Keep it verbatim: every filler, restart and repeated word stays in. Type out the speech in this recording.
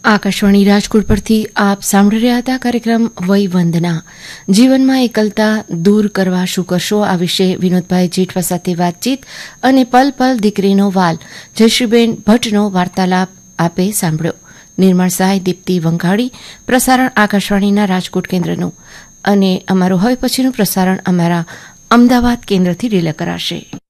આકાશવાણી રાજકોટ પરથી આપ સાંભળી રહ્યા હતા કાર્યક્રમ વય વંદના. જીવનમાં એકલતા દૂર કરવા શું કરશો, આ વિશે વિનોદભાઈ જેઠવા સાથે વાતચીત અને પલ પલ દીકરીનો વાલ જયશ્રીબેન ભટ્ટનો વાર્તાલાપ આપે સાંભળ્યો. નિર્માણ સહાય દીપ્તિ વંઘાળી, પ્રસારણ આકાશવાણીના રાજકોટ કેન્દ્રનું. અને અમારું હવે પછીનું પ્રસારણ અમારા અમદાવાદ કેન્દ્રથી રિલે કરાશે.